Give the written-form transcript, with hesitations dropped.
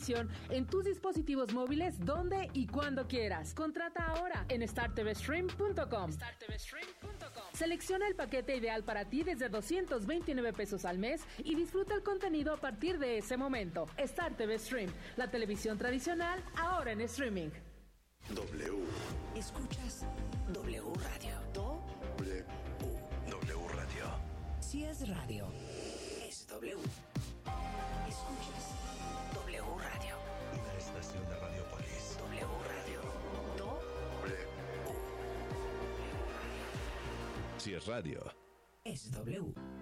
televisión en tus dispositivos móviles donde y cuando quieras. Contrata ahora en StarTVStream.com. Selecciona el paquete ideal para ti desde 229 pesos al mes y disfruta el contenido a partir de ese momento. Star TV Stream, la televisión tradicional ahora en streaming. W. Escuchas W Radio. W. W Radio. Si es radio, es W. Escuchas W Radio. Una estación de Radiopolis. W Radio. W. Si es radio, Es W.